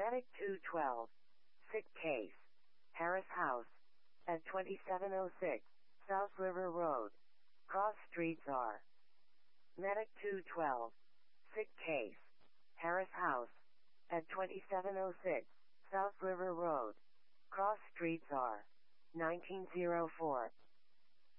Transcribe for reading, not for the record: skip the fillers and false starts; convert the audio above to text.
Medic 212. Sick case. Harris House. At 2706 South River Road. Cross streets are. Medic 212. Sick case. Harris House. At 2706 South River Road. Cross streets are. 1904.